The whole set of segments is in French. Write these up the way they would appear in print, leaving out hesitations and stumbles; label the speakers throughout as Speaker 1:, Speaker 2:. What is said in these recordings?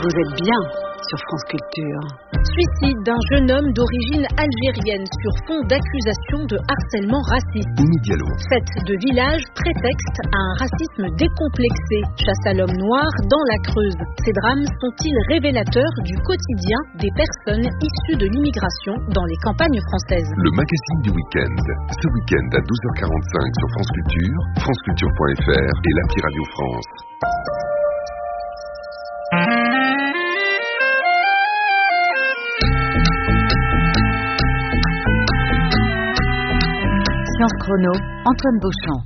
Speaker 1: Vous êtes bien sur France Culture.
Speaker 2: Suicide d'un jeune homme d'origine algérienne sur fond d'accusation de harcèlement raciste.
Speaker 3: Diallo.
Speaker 2: Fête de village, prétexte à un racisme décomplexé. Chasse à l'homme noir dans la Creuse. Ces drames sont-ils révélateurs du quotidien des personnes issues de l'immigration dans les campagnes françaises?
Speaker 3: Le magazine du week-end. Ce week-end à 12h45 sur France Culture, franceculture.fr et l'appli Radio France.
Speaker 4: Science Chrono, Antoine Beauchamp.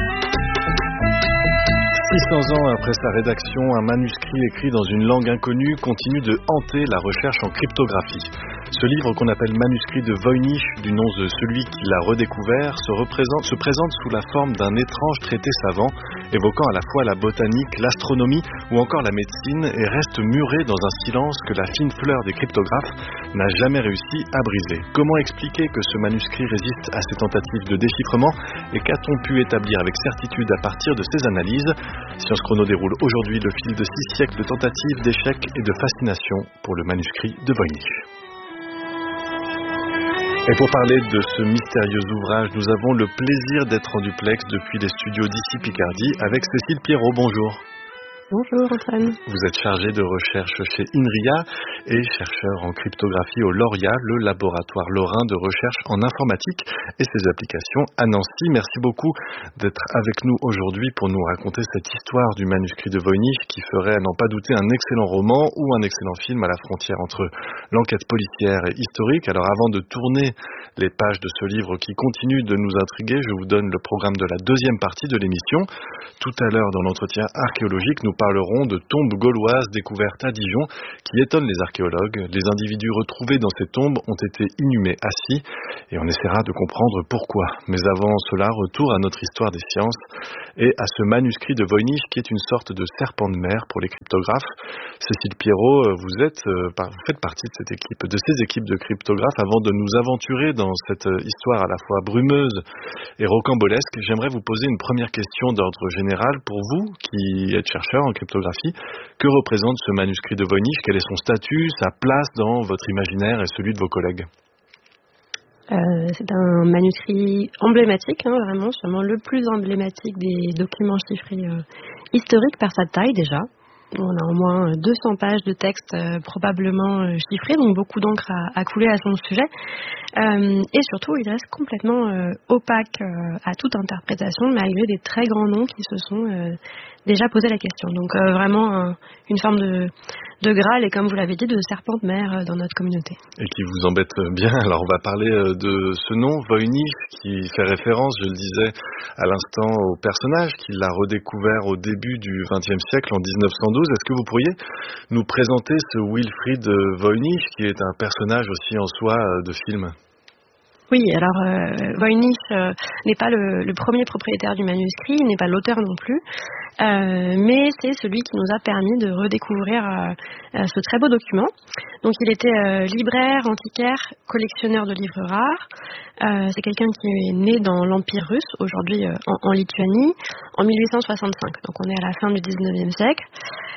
Speaker 5: 600 ans après sa rédaction, un manuscrit écrit dans une langue inconnue continue de hanter la recherche en cryptographie. Ce livre qu'on appelle manuscrit de Voynich, du nom de celui qui l'a redécouvert, se présente sous la forme d'un étrange traité savant, évoquant à la fois la botanique, l'astronomie ou encore la médecine, et reste muré dans un silence que la fine fleur des cryptographes n'a jamais réussi à briser. Comment expliquer que ce manuscrit résiste à ces tentatives de déchiffrement, et qu'a-t-on pu établir avec certitude à partir de ces analyses? Science Chrono déroule aujourd'hui le fil de 6 siècles de tentatives, d'échecs et de fascination pour le manuscrit de Voynich. Et pour parler de ce mystérieux ouvrage, nous avons le plaisir d'être en duplex depuis les studios d'ici Picardie avec Cécile Pierrot. Bonjour.
Speaker 6: Bonjour Antoine.
Speaker 5: Vous êtes chargé de recherche chez INRIA et chercheur en cryptographie au LORIA, le laboratoire lorrain de recherche en informatique et ses applications à Nancy. Merci beaucoup d'être avec nous aujourd'hui pour nous raconter cette histoire du manuscrit de Voynich qui ferait, à n'en pas douter, un excellent roman ou un excellent film à la frontière entre l'enquête policière et historique. Alors avant de tourner les pages de ce livre qui continue de nous intriguer, je vous donne le programme de la deuxième partie de l'émission. Tout à l'heure, dans l'entretien archéologique, nous parlerons de tombes gauloises découvertes à Dijon qui étonnent les archéologues. Les individus retrouvés dans ces tombes ont été inhumés assis et on essaiera de comprendre pourquoi. Mais avant cela, retour à notre histoire des sciences et à ce manuscrit de Voynich qui est une sorte de serpent de mer pour les cryptographes. Cécile Pierrot, vous faites partie de ces équipes de cryptographes. Avant de nous aventurer dans cette histoire à la fois brumeuse et rocambolesque, j'aimerais vous poser une première question d'ordre général. Pour vous, qui êtes chercheur en cryptographie, que représente ce manuscrit de Voynich? Quel est son statut, sa place dans votre imaginaire et celui de vos collègues?
Speaker 6: C'est un manuscrit emblématique, vraiment, sûrement le plus emblématique des documents chiffrés historiques par sa taille déjà. On a au moins 200 pages de texte probablement chiffrés, donc beaucoup d'encre à couler à son sujet. Et surtout, il reste complètement opaque à toute interprétation, malgré des très grands noms qui se sont déjà posé la question. Donc vraiment une forme de Graal et, comme vous l'avez dit, de serpent de mer dans notre communauté.
Speaker 5: Et qui vous embête bien. Alors on va parler de ce nom, Voynich, qui fait référence, je le disais à l'instant, au personnage qu'il a redécouvert au début du XXe siècle, en 1912. Est-ce que vous pourriez nous présenter ce Wilfried Voynich, qui est un personnage aussi en soi de film?
Speaker 6: Oui, alors Voynich n'est pas le premier propriétaire du manuscrit, il n'est pas l'auteur non plus, mais c'est celui qui nous a permis de redécouvrir ce très beau document. Donc il était libraire, antiquaire, collectionneur de livres rares. C'est quelqu'un qui est né dans l'Empire russe, aujourd'hui en Lituanie, en 1865. Donc on est à la fin du 19e siècle.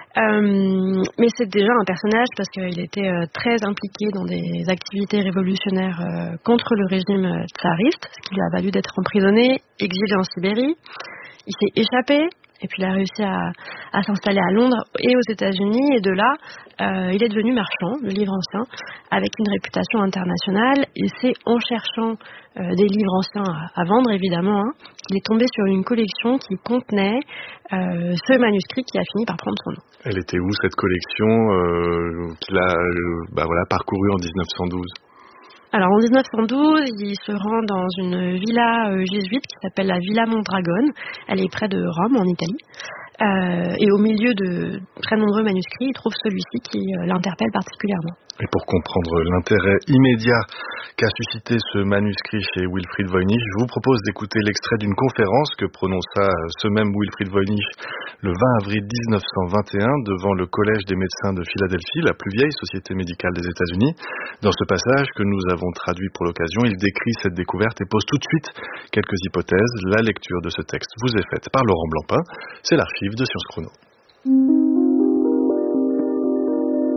Speaker 6: Mais c'est déjà un personnage parce qu'il était très impliqué dans des activités révolutionnaires contre le régime tsariste, ce qui lui a valu d'être emprisonné, exilé en Sibérie. Il s'est échappé et puis il a réussi à s'installer à Londres et aux États-Unis, et de là il est devenu marchand de livres anciens avec une réputation internationale, et c'est en cherchant des livres anciens à vendre évidemment qu'il est tombé sur une collection qui contenait ce manuscrit qui a fini par prendre son nom.
Speaker 5: Elle était où cette collection qu'il a parcourue en 1912?
Speaker 6: Alors en 1912, il se rend dans une villa jésuite qui s'appelle la Villa Mondragone. Elle est près de Rome, en Italie. Et au milieu de très nombreux manuscrits, il trouve celui-ci qui l'interpelle particulièrement.
Speaker 5: Et pour comprendre l'intérêt immédiat qu'a suscité ce manuscrit chez Wilfried Voynich, je vous propose d'écouter l'extrait d'une conférence que prononça ce même Wilfried Voynich le 20 avril 1921 devant le Collège des médecins de Philadelphie, la plus vieille société médicale des États-Unis. Dans ce passage que nous avons traduit pour l'occasion, il décrit cette découverte et pose tout de suite quelques hypothèses. La lecture de ce texte vous est faite par Laurent Blancpain. C'est l'archive de Science Chrono.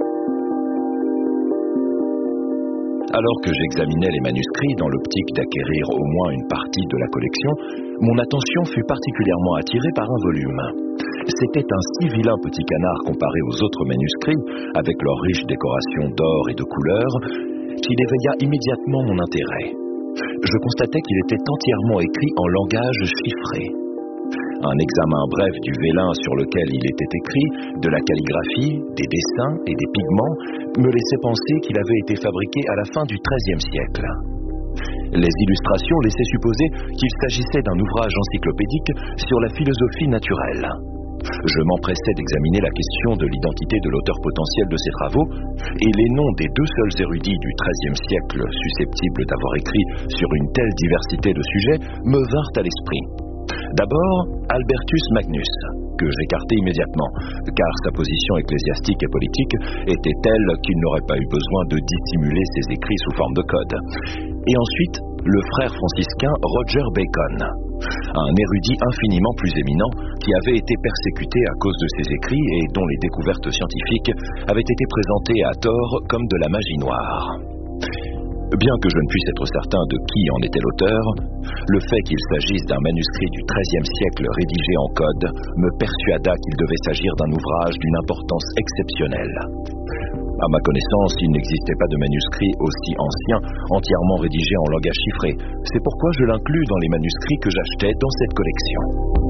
Speaker 7: Alors que j'examinais les manuscrits dans l'optique d'acquérir au moins une partie de la collection, mon attention fut particulièrement attirée par un volume. C'était un si vilain petit canard comparé aux autres manuscrits, avec leur riche décoration d'or et de couleurs, qu'il éveilla immédiatement mon intérêt. Je constatais qu'il était entièrement écrit en langage chiffré. Un examen bref du vélin sur lequel il était écrit, de la calligraphie, des dessins et des pigments me laissait penser qu'il avait été fabriqué à la fin du XIIIe siècle. Les illustrations laissaient supposer qu'il s'agissait d'un ouvrage encyclopédique sur la philosophie naturelle. Je m'empressais d'examiner la question de l'identité de l'auteur potentiel de ces travaux, et les noms des deux seuls érudits du XIIIe siècle susceptibles d'avoir écrit sur une telle diversité de sujets me vinrent à l'esprit. D'abord, Albertus Magnus, que j'écartai immédiatement, car sa position ecclésiastique et politique était telle qu'il n'aurait pas eu besoin de dissimuler ses écrits sous forme de code. Et ensuite, le frère franciscain Roger Bacon, un érudit infiniment plus éminent qui avait été persécuté à cause de ses écrits et dont les découvertes scientifiques avaient été présentées à tort comme de la magie noire. Bien que je ne puisse être certain de qui en était l'auteur, le fait qu'il s'agisse d'un manuscrit du XIIIe siècle rédigé en code me persuada qu'il devait s'agir d'un ouvrage d'une importance exceptionnelle. À ma connaissance, il n'existait pas de manuscrit aussi ancien, entièrement rédigé en langage chiffré. C'est pourquoi je l'inclus dans les manuscrits que j'achetais dans cette collection.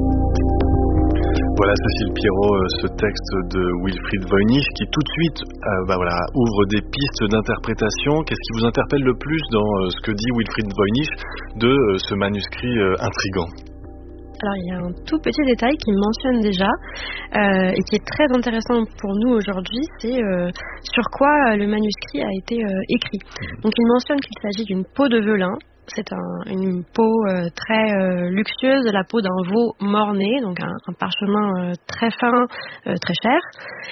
Speaker 5: Voilà, Cécile Pierrot, ce texte de Wilfried Voynich qui tout de suite ouvre des pistes d'interprétation. Qu'est-ce qui vous interpelle le plus dans ce que dit Wilfried Voynich de ce manuscrit intrigant ?
Speaker 6: Alors il y a un tout petit détail qui mentionne déjà et qui est très intéressant pour nous aujourd'hui, c'est sur quoi le manuscrit a été écrit. Donc il mentionne qu'il s'agit d'une peau de velin. C'est une peau très luxueuse, la peau d'un veau mort-né, donc un parchemin très fin, très cher.